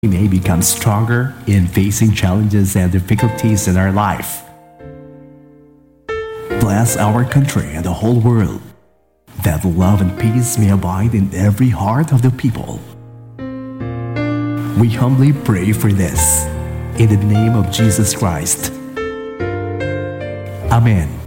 may become stronger in facing challenges and difficulties in our life. Bless our country and the whole world, that love and peace may abide in every heart of the people. We humbly pray for this, in the name of Jesus Christ. Amen.